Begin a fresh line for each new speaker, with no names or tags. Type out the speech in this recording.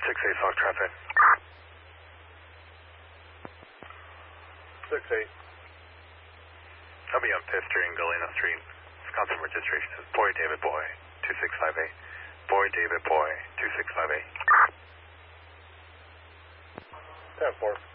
6-8 Fox traffic.
6-8.
I'll be on 5th Street and Galena Street. Wisconsin registration is Boy David Boy 2658. Boy David Boy 2658.
10-4.